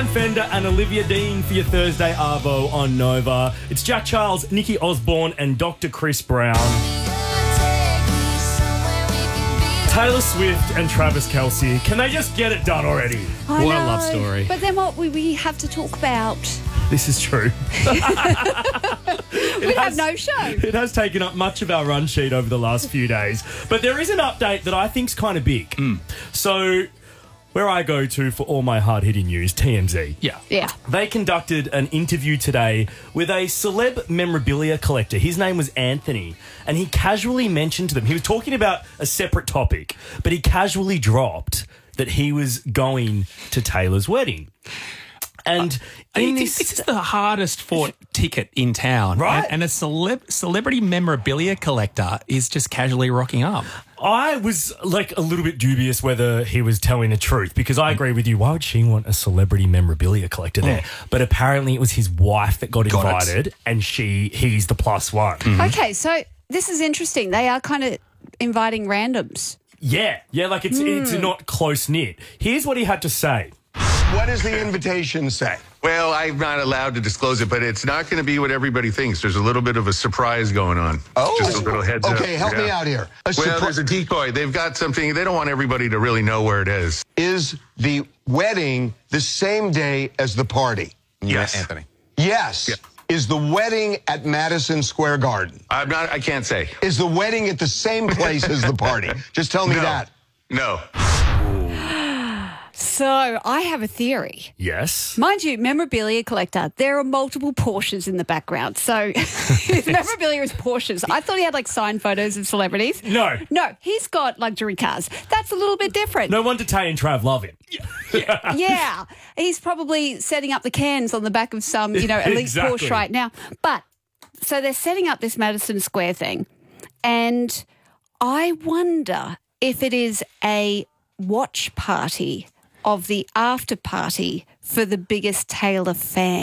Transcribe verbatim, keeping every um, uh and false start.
Dan Fender and Olivia Dean for your Thursday Arvo on Nova. It's Jack Charles, Nikki Osborne and Doctor Chris Brown. Taylor Swift and Travis Kelce. Can they just get it done already? I What a know, love story. But then what we, we have to talk about? This is true. We has- have no show. It has taken up much of our run sheet over the last few days. But there is an update that I think's kind of big. Mm. So, where I go to for all my hard-hitting news, T M Z. Yeah. Yeah. They conducted an interview today with a celeb memorabilia collector. His name was Anthony, and he casually mentioned to them, he was talking about a separate topic, but he casually dropped that he was going to Taylor's wedding. And I in think this... this is the hardest fought ticket in town. Right. And, and a celeb, celebrity memorabilia collector is just casually rocking up. I was like a little bit dubious whether he was telling the truth, because I agree with you. Why would she want a celebrity memorabilia collector there? Mm. But apparently it was his wife that got, Got invited, it. and she he's the plus one. Okay, so this is interesting. They are kind of inviting randoms. Yeah, yeah, like it's it's not close knit. Here's what he had to say. What does the invitation say? Well, I'm not allowed to disclose it, but it's not going to be what everybody thinks. There's a little bit of a surprise going on. Oh. Just a little heads up. Okay, help me Yeah. out here. A Well, surpri- there's a decoy. They've got something. They don't want everybody to really know where it is. Is the wedding the same day as the party? Yes. Anthony. Yes. Yeah. Is the wedding at Madison Square Garden? I'm not. I can't say. Is the wedding at the same place as the party? Just tell me No. that. No. So I have a theory. Yes. Mind you, memorabilia collector, there are multiple Porsches in the background. So his memorabilia is Porsches. I thought he had like signed photos of celebrities. No. No, he's got luxury cars. That's a little bit different. No wonder Tay and Trav love him. Yeah. He's probably setting up the cans on the back of some, you know, elite Exactly. Porsche right now. But so they're setting up this Madison Square thing. And I wonder if it is a watch party of the after party for the biggest Taylor fan.